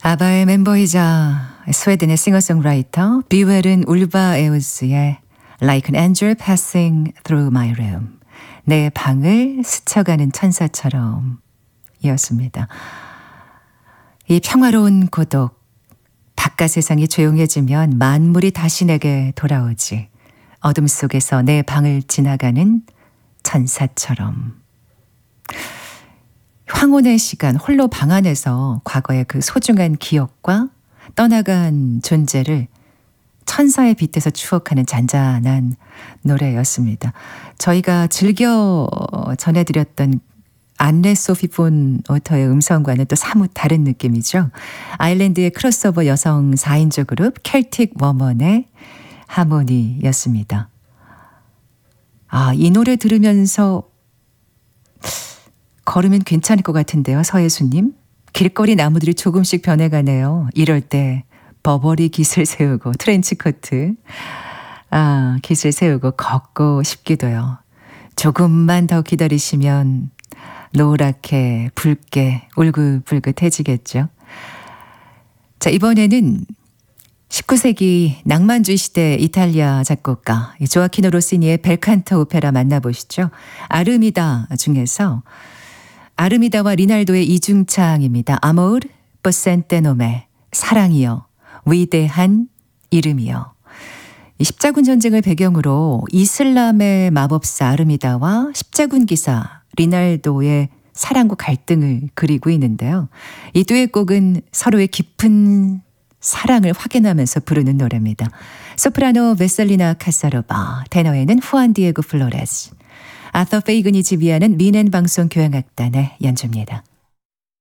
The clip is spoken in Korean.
아바의 멤버이자 스웨덴의 싱어송라이터 비웰은 울바 에우스의 Like an angel passing through my room, 내 방을 스쳐가는 천사처럼 이었습니다. 이 평화로운 고독, 바깥 세상이 조용해지면 만물이 다시 내게 돌아오지. 어둠 속에서 내 방을 지나가는 천사처럼. 황혼의 시간, 홀로 방 안에서 과거의 그 소중한 기억과 떠나간 존재를 천사의 빛에서 추억하는 잔잔한 노래였습니다. 저희가 즐겨 전해드렸던 안네 소피 본 오터의 음성과는 또 사뭇 다른 느낌이죠. 아일랜드의 크로스오버 여성 4인조 그룹 켈틱 워먼의 하모니였습니다. 이 노래 들으면서 걸으면 괜찮을 것 같은데요. 서예수님. 길거리 나무들이 조금씩 변해가네요. 이럴 때 버버리 깃을 세우고 트렌치코트 깃을 세우고 걷고 싶기도요. 조금만 더 기다리시면 노랗게 붉게 울긋불긋해지겠죠. 자, 이번에는 19세기 낭만주의 시대 이탈리아 작곡가 조아키노 로시니의 벨칸토 오페라 만나보시죠. 아르미다 중에서 아르미다와 리날도의 이중창입니다. 아모르 포센테 노메, 사랑이여, 위대한 이름이여. 십자군 전쟁을 배경으로 이슬람의 마법사 아르미다와 십자군 기사 리날도의 사랑과 갈등을 그리고 있는데요. 이 듀엣곡은 서로의 깊은 사랑을 확인하면서 부르는 노래입니다. 소프라노 베셀리나 카사로바, 테너에는 후안 디에고 플로레스, 아서 페이근이 지휘하는 미넨 방송 교향악단의 연주입니다.